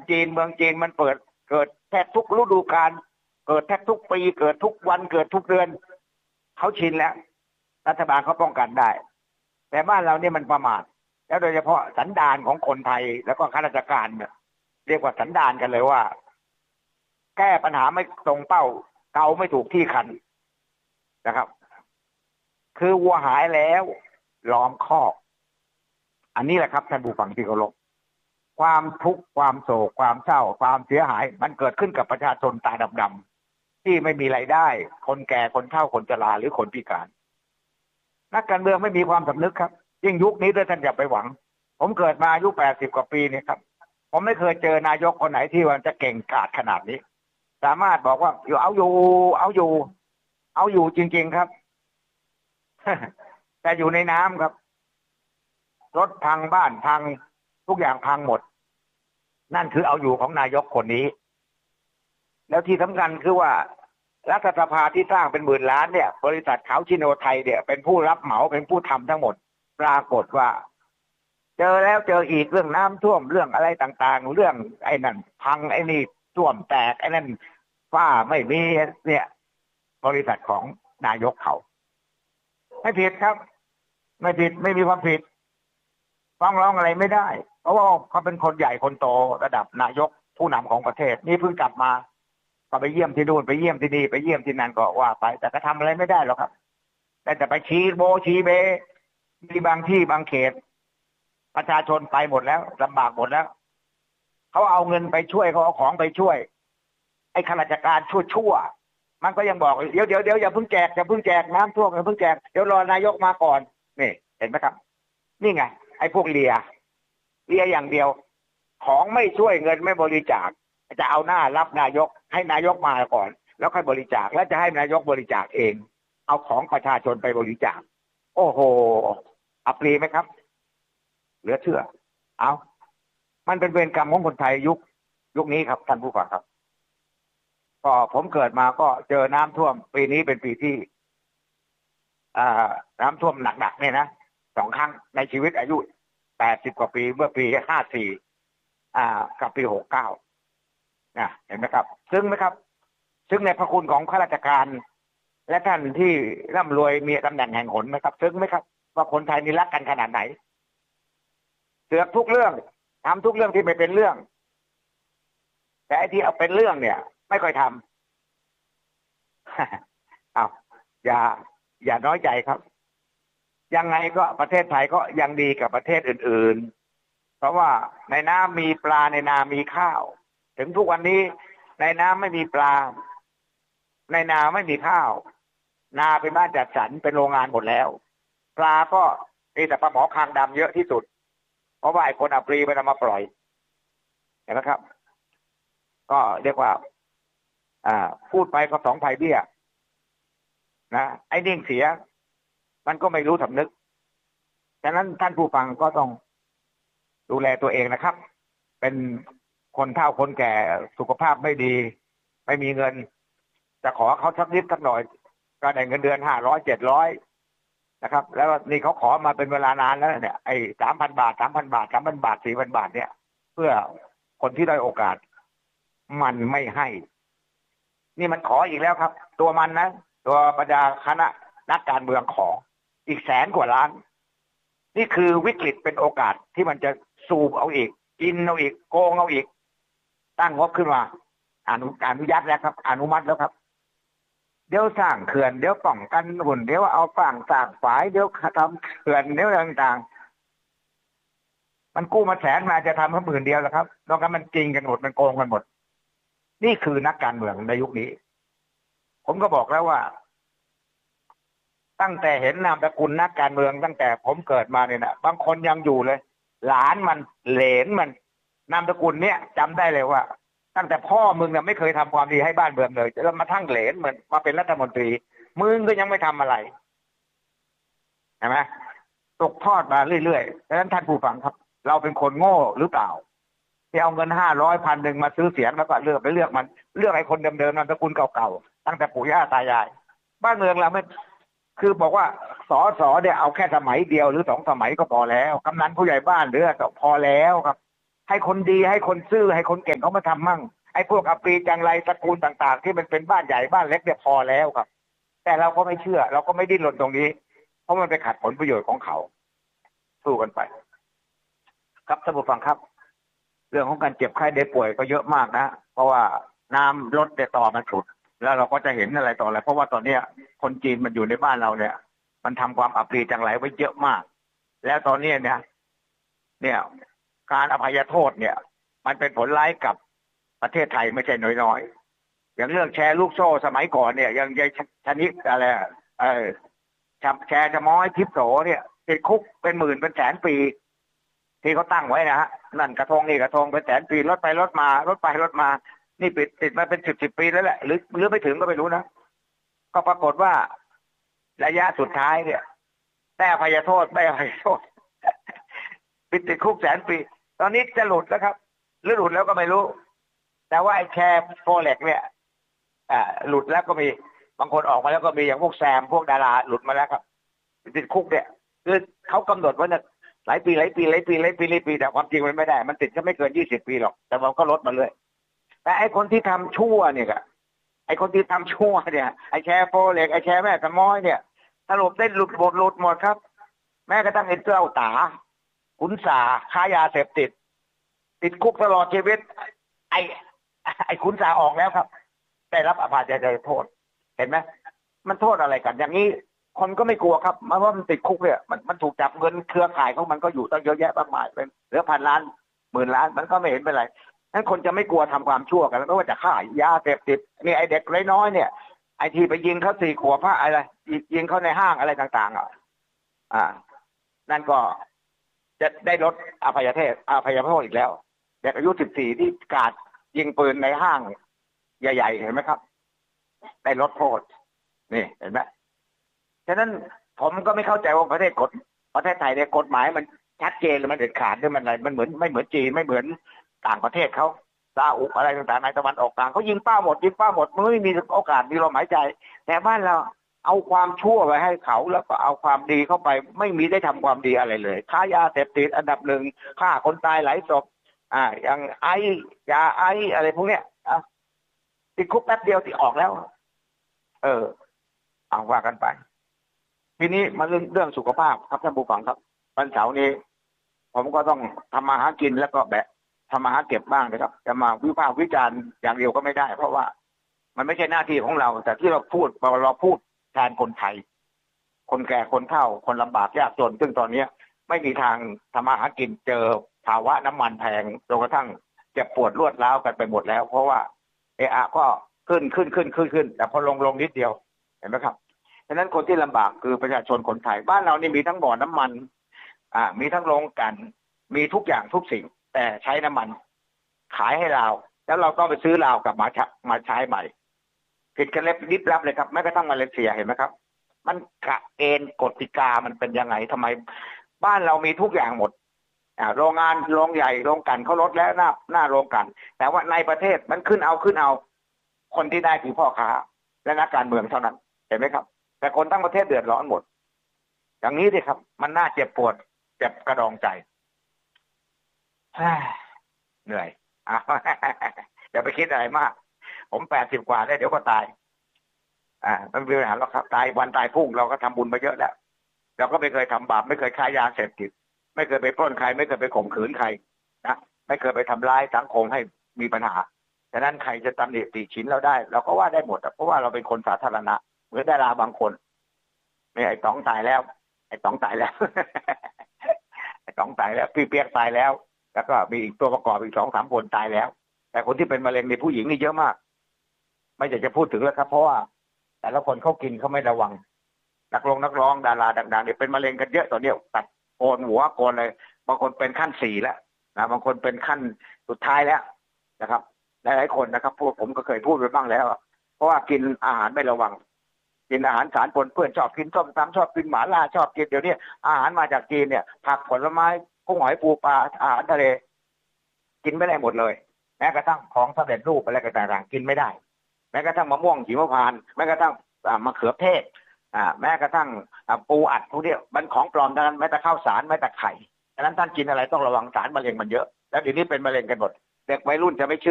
จีนมันเกิดแทบทุกฤดูกาลเกิดแทบทุกปีเกิดทุกวันเกิดทุกเดือนเขาชินแล้วรัฐบาลเขาป้องกันได้แต่บ้านเราเนี่ยมันประมาทแล้วโดยเฉพาะสันดานของคนไทยแล้วก็ข้าราชการเนี่ยเรียกว่าสันดานกันเลยว่าแก้ปัญหาไม่ตรงเป้าเกาไม่ถูกที่คันนะครับคือวัวหายแล้วล้อมคอกอันนี้แหละครับท่านผู้ฟังที่เคารพความทุกข์ความโศกความเศร้าความเสียหายมันเกิดขึ้นกับประชาชนตาดำๆที่ไม่มีรายได้คนแก่คนเฒ่าคนชราหรือคนพิการนักการเมืองไม่มีความสำนึกครับยิ่งยุคนี้ด้วยท่านอย่าไปหวังผมเกิดมาอายุ80 กว่าปีเนี่ยครับผมไม่เคยเจอนายกคนไหนที่ว่าจะเก่งกาจขนาดนี้สามารถบอกว่าเอาอยู่จริงๆครับ แต่อยู่ในน้ำครับรถพังบ้านพังทุกอย่างพังหมดนั่นคือเอาอยู่ของนายกคนนี้แล้วที่สำคัญคือว่ารัฐสภาที่สร้างเป็นหมื่นล้านเนี่ยบริษัทเขาชิโนไทยเนี่ยเป็นผู้รับเหมาเป็นผู้ทำทั้งหมดปรากฏว่าเจอแล้วเจออีกเรื่องน้ำท่วมเรื่องอะไรต่างๆเรื่องไอ้นั่นพังไอ้นี่ท่วมแตกไอ้นั่นฝ้าไม่มีเนี่ยบริษัทของนายกเขาไม่ผิดครับไม่ผิดไม่มีความผิดฟ้องร้องอะไรไม่ได้เพราะว่าเขาเป็นคนใหญ่คนโตระดับนายกผู้นำของประเทศนี่เพิ่งกลับมาก็ไปเยี่ยมที่นู่นไปเยี่ยมที่นี่ไปเยี่ยมที่นั่นก็ว่าไปแต่ก็ทำอะไรไม่ได้หรอกครับแต่ไปชี้โบชี้เบมีบางที่บางเขตประชาชนไปหมดแล้วลำบากหมดแล้วเขาเอาเงินไปช่วยเขาเอาของไปช่วยไอ้ข้าราชการชั่วมันก็ยังบอกเดี๋ยวอย่าเพิ่งแจกน้ำท่วมอย่าเพิ่งแจกเดี๋ยวรอนายกมาก่อนนี่เห็นไหมครับนี่ไงไอ้พวกเลียอย่างเดียวของไม่ช่วยเงินไม่บริจาคจะเอาหน้ารับนายกให้นายกมาก่อนแล้วค่อยบริจาคแล้วจะให้นายกบริจาคเองเอาของประชาชนไปบริจาคโอ้โหอัปรีไหมครับเหลือเชื่อเอามันเป็นเวรกรรมของคนไทยยุคนี้ครับท่านผู้ฟังครับก็ผมเกิดมาก็เจอน้ำท่วมปีนี้เป็นปีที่น้ำท่วมหนักๆเนี่ยนะ2 ครั้งในชีวิตอายุ80 กว่าปีเมื่อปี54กับปี69นะเห็นไหมครับซึ่งไหมครับซึ่งในพระคุณของข้าราชการและท่านที่ร่ำรวยมีตำแหน่งแห่งหนไหมครับซึ่งไหมครับว่าคนไทยนี่รักกันขนาดไหนเสือกทุกเรื่องทำทุกเรื่องที่ไม่เป็นเรื่องแต่ไอ้ที่เอาเป็นเรื่องเนี่ยไม่ค่อยทำ เอาอย่าน้อยใจครับยังไงก็ประเทศไทยก็ยังดีกับประเทศอื่นๆเพราะว่าในน้ำมีปลาในนามีข้าวถึงทุกวันนี้ในน้ำไม่มีปลาในนาไม่มีข้าวนาเป็นบ้านจัดสรรเป็นโรงงานหมดแล้วปลาก็มีแต่ปลาหมอคางดำเยอะที่สุดเพราะว่าไอ้คนอัปรีมันเอามาปล่อยเห็นไหมครับก็เรียกว่าพูดไปก็2 ภัยเบี้ยนะไอ้นิ่งเสียมันก็ไม่รู้สำนึกฉะนั้นท่านผู้ฟังก็ต้องดูแลตัวเองนะครับเป็นคนเฒ่าคนแก่สุขภาพไม่ดีไม่มีเงินจะขอเขาสักนิดสักหน่อยก็ได้เงินเดือน500 700นะครับแล้วนี่เขาขอมาเป็นเวลานานแล้วเนี่ยไอ้3,000 บาท 3,000 บาท 3,000 บาท 4,000 บาทเนี่ยเพื่อคนที่ได้โอกาสมันไม่ให้นี่มันขออีกแล้วครับตัวมันนะตัวบรรดาคณะนักการเมืองขออีก100,000 กว่าล้านนี่คือวิกฤตเป็นโอกาสที่มันจะสูบเอาอีกกินเอาอีกโกงเอาอีกตั้งงบขึ้นมาอนุญาตแล้วครับอนุมัติแล้วครับเดี๋ยวสร้างเขื่อนเดี๋ยวป้องกันฝุ่นเดี๋ยวเอาฝั่งสร้างฝายเดี๋ยวทำเขื่อนเดี๋ยวต่างๆมันกู้มา100,000มาจะทำแค่10,000 เดียวแล้วครับนอกจากมันจริงกันหมดมันโกงกันหมดนี่คือนักการเมืองในยุคนี้ผมก็บอกแล้วว่าตั้งแต่เห็นนามสกุลนักการเมืองตั้งแต่ผมเกิดมาเนี่ยนะบางคนยังอยู่เลยหลานมันเหลนมันนามสกุลเนี้ยจำได้เลยว่าตั้งแต่พ่อมึงเนี่ยไม่เคยทำความดีให้บ้านเมืองเลยแล้วมาทั้งเหลนเหมือนมาเป็นรัฐมนตรีมึงก็ยังไม่ทำอะไรเห็นไหมตกทอดมาเรื่อยๆดังนั้นท่านผู้ฟังครับเราเป็นคนโง่หรือเปล่าที่เอาเงิน500 1,000มาซื้อเสียงแล้วก็เลือกมันเลือกไอ้คนเดิมๆนามสกุลเก่าๆตั้งแต่ปู่ย่าตายายบ้านเมืองเราไม่คือบอกว่าสเนี่ยเอาแค่สมัยเดียวหรือ2 สมัยก็พอแล้วกำนันผู้ใหญ่บ้านหรือพอแล้วครับให้คนดีให้คนซื่อให้คนเก่งเขามาทำมั่งไอ้พวกอปรีจังไรตระกูลต่างๆที่มันเป็นบ้านใหญ่บ้านเล็กเนี่ยพอแล้วครับแต่เราก็ไม่เชื่อเราก็ไม่ดิ้นรนตรงนี้เพราะมันไปขัดผลประโยชน์ของเขาสู้กันไปครับท่านผู้ฟังครับเรื่องของการเจ็บไข้ได้ป่วยก็เยอะมากนะเพราะว่าน้ำลดแต่ต่อมันสุดแล้วเราก็จะเห็นอะไรต่ออะไรเพราะว่าตอนเนี้ยคนจีนมันอยู่ในบ้านเราเนี่ยมันทำความอับปรีจังไรไว้เยอะมากแล้วตอนนี้เนี่ยการอภัยโทษเนี่ยมันเป็นผลร้ายกับประเทศไทยไม่ใช่น้อยๆอย่างเรื่องแชร์ลูกโซ่สมัยก่อนเนี่ยยังชนิดอะไรแชร์ชะม้อยทิปโสเนี่ยติดคุกเป็นหมื่นเป็นแสนปีที่เขาตั้งไว้นะฮะนั่นกระทงนี่กระทงเป็นแสนปีลดไปลดมาลดไปลดมานี่ติดมาเป็นสิบปีแล้วแหละหรือไม่ถึงก็ไม่รู้นะก็ปรากฏว่าระยะสุดท้ายเนี่ยได้อภัยโทษไม่อภัยโทษติดคุกแสนปีตอนนี้จะหลุดแล้วครับหรือหลุดแล้วก็ไม่รู้แต่ว่าไอ้แชร์โฟเล็กเนี่ยหลุดแล้วก็มีบางคนออกมาแล้วก็มีอย่างพวกแซมพวกดาราหลุดมาแล้วครับติดคุกเนี่ยคือเขากำหนดไว้เนี่ยหลายปีแต่ความจริงมันไม่ได้มันติดแค่ไม่เกิน20 ปีหรอกแต่มันก็ลดมาเลยแต่ไอ้คนที่ทำชั่วเนี่ยไอ้คนที่ทำชั่วเนี่ยไอ้แชร์โฟเล็กไอ้แชร์แม่สมอยเนี่ยสรุปได้หลุดหมดครับแม้กระทั่งไอ้เจ้าตาขุนสาค้ายาเสพติดคุกตลอดชีวิตไอ้ขุนสาออกแล้วครับได้รับอภัยโทษเห็นไหมมันโทษอะไรกันอย่างนี้คนก็ไม่กลัวครับเพราะมันติดคุกเนี่ยมันถูกจับเงินเครือข่ายของมันก็อยู่ตั้งเยอะแยะมากมายเป็นเหลือพันล้านหมื่นล้านมันก็ไม่เห็นเป็นไรนั้นคนจะไม่กลัวทำความชั่วกันไม่ว่าจะฆ่ายาเสพติดนี่ไอ้เด็กน้อยเนี่ยไอ้ที่ไปยิงเขา4 ขวบพระอะไรยิงเขาในห้างอะไรต่างๆนั่นก็จะได้ลดอภัยโทษอีกแล้วเด็กอายุ14ที่กราดยิงปืนในห้างใหญ่ๆเห็นไหมครับได้ลดโทษนี่เห็นไหมฉะนั้นผมก็ไม่เข้าใจว่าประเทศไทยเนี่ยกฎหมายมันชัดเจนหรือมันเด็ดขาดหรือมันอะไรมันเหมือนไม่เหมือนจีนไม่เหมือนต่างประเทศเขาซาอุอะไรต่างๆในตะวันออกกลางเขายิงเป้าหมดมันไม่มีโอกาสมีลมหายใจแต่บ้านเราเอาความชั่วไปให้เขาแล้วก็เอาความดีเข้าไปไม่มีได้ทำความดีอะไรเลยค้ายาเสพติดอันดับหนึ่งฆ่าคนตายหลายศพอย่างยาอะไรพวกเนี้ยติดคุกแป๊บเดียวที่ออกแล้วเอาว่ากันไปทีนี้มาเรื่องสุขภาพครับท่านผู้ฟังครับวันเสาร์นี้ผมก็ต้องทำมาหากินแล้วก็ทำมาหาเก็บบ้างนะครับจะมาวิพากษ์วิจารณ์อย่างเดียวก็ไม่ได้เพราะว่ามันไม่ใช่หน้าที่ของเราแต่ที่เราพูดแทนคนไทยคนแก่คนเฒ่าคนลำบากยากจนซึ่งตอนนี้ไม่มีทางทำมาหากินเจอภาวะน้ำมันแพงจนกระทั่งเจ็บปวดรวดร้าวกันไปหมดแล้วเพราะว่าก็ขึ้นแต่พอลงนิดเดียวเห็นไหมครับฉะนั้นคนที่ลำบากคือประชาชนคนไทยบ้านเรานี่มีทั้งบ่อน้ำมันมีทั้งโรงกลั่นมีทุกอย่างทุกสิ่งแต่ใช้น้ำมันขายให้เราแล้วเราต้องไปซื้อเรากลับมาใช้ใหม่ผิดกันเล็บดิบลับเลยครับแม้กระทั่งมาเลเซียเห็นไหมครับมันกะเกณฑ์กติกามันเป็นยังไงทำไมบ้านเรามีทุกอย่างหมดโรงงานโรงใหญ่โรงกลั่นเขาลดแล้วหน้าโรงกลั่นแต่ว่าในประเทศมันขึ้นเอาคนที่ได้คือพ่อค้าและนักการเมืองเท่านั้นเห็นไหมครับแต่คนทั้งประเทศเดือดร้อนหมดอย่างนี้ดิครับมันน่าเจ็บปวดเจ็บกระดองใจเหนื่อยอย่าไปคิดอะไรมากผม80 กว่าได้เดี๋ยวก็ตายมันเป็นปัญหาแล้วครับตายวันตายพรุ่งเราก็ทำบุญมาเยอะแล้วเราก็ไม่เคยทำบาปไม่เคยค้ายาเสพติดไม่เคยไปปล้นใครไม่เคยไปข่มขืนใครนะไม่เคยไปทำร้ายสังคมให้มีปัญหาฉะนั้นใครจะตำหนิติฉินเราได้เราก็ว่าได้หมดเพราะว่าเราเป็นคนสาธารณะเหมือนดาราบางคนไอ้ต๋องตายแล้วไอ้ต๋องตายแล้ว ไอ้ต๋องตายแล้วพี่เปียกตายแล้วแล้วก็มีอีกตัวประกอบอีก2-3 คนตายแล้วแต่คนที่เป็นมะเร็งในผู้หญิงนี่เยอะมากไม่อยากจะพูดถึงแล้วครับเพราะว่าแต่ละคนเขากินเขาไม่ระวังนักร้องดาราดังๆเนี่ยเป็นมะเร็งกันเยอะตอนนี้ตัดโกนหัวโกนเลยบางคนเป็นขั้น4แล้วนะบางคนเป็นขั้นสุดท้ายแล้วนะครับหลายๆคนนะครับพวกผมก็เคยพูดไปบ้างแล้วเพราะว่ากินอาหารไม่ระวังกินอาหารสารปนเปื้อนชอบกินส้มตำชอบกินหม่าล่าชอบกินเดี๋ยวนี้อาหารมาจากจีนเนี่ยผักผลไม้กุ้งหอยปูปลาอาหารทะเลกินไม่ได้หมดเลยแม้กระทั่งของสำเร็จรูปอะไรต่างๆกินไม่ได้แม้กระทั่งมะม่วงหิมพานต์แม้กระทั่งมะเขือเทศแม้กระทั่งปูอัดพวกนี้มันของปลอมทั้งนั้นแม้แต่ข้าวสารแม้แต่ไข่ดังนั้นท่านกินอะไรต้องระวังสารมะเร็งมันเยอะแล้วเดี๋ยวนี้เป็นมะเร็งกันหมดเด็กวัยรุ่นจะไม่เชื่อ